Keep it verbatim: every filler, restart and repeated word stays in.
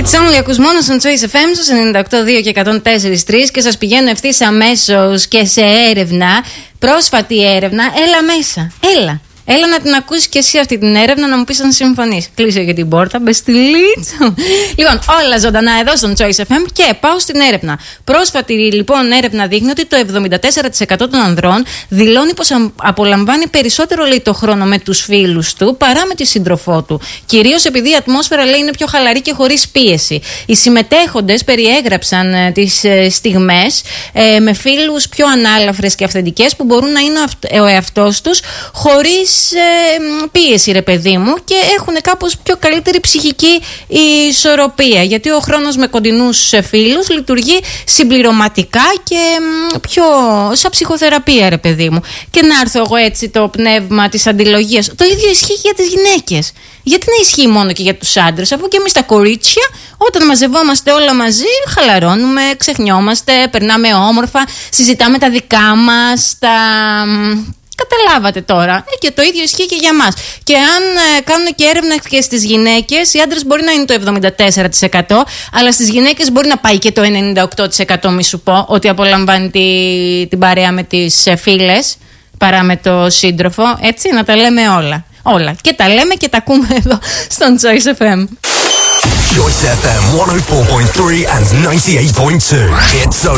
It's only ακούς μόνο στον Choice εφ εμ στους ενενήντα οκτώ δύο και εκατόν τέσσερα κόμμα τρία και σας πηγαίνω ευθύς αμέσως και σε έρευνα, πρόσφατη έρευνα. Έλα μέσα, έλα. Έλα να την ακούσεις και εσύ αυτή την έρευνα, να μου πεις αν συμφωνείς. Κλείσε για την πόρτα, μπες στη Λίτσο. Λοιπόν, όλα ζωντανά εδώ στον Choice εφ εμ και πάω στην έρευνα. Πρόσφατη λοιπόν έρευνα δείχνει ότι το εβδομήντα τέσσερα τοις εκατό των ανδρών δηλώνει πως απολαμβάνει περισσότερο, λέει, το χρόνο με τους φίλους του παρά με τη σύντροφό του. Κυρίως επειδή η ατμόσφαιρα, λέει, είναι πιο χαλαρή και χωρίς πίεση. Οι συμμετέχοντες περιέγραψαν ε, τις ε, στιγμές ε, με φίλους πιο ανάλαφρες και αυθεντικές που μπορούν να είναι ο εαυτός τους χωρίς Ε, πίεση, ρε παιδί μου, και έχουν κάπως πιο καλύτερη ψυχική ισορροπία, γιατί ο χρόνος με κοντινούς φίλους λειτουργεί συμπληρωματικά και πιο σαν ψυχοθεραπεία, ρε παιδί μου. Και να έρθω εγώ έτσι το πνεύμα της αντιλογίας. Το ίδιο ισχύει και για τις γυναίκες. Γιατί να ισχύει μόνο και για τους άντρες, αφού και εμείς τα κορίτσια όταν μαζευόμαστε όλα μαζί χαλαρώνουμε, ξεχνιόμαστε, περνάμε όμορφα, συζητάμε τα δικά μας, τα... Καταλάβατε τώρα. Ε, και το ίδιο ισχύει και για μας. Και αν ε, κάνουν και έρευνα και στις γυναίκες, οι άντρες μπορεί να είναι το εβδομήντα τέσσερα τοις εκατό, αλλά στις γυναίκες μπορεί να πάει και το ενενήντα οκτώ τοις εκατό, μη σου πω, ότι απολαμβάνει τη, την παρέα με τις ε, φίλες παρά με το σύντροφο. Έτσι, να τα λέμε όλα. Όλα. Και τα λέμε και τα ακούμε εδώ στον Choice εφ εμ. Choice εφ εμ εκατό τέσσερα κόμμα τρία and ninety-eight point two. It's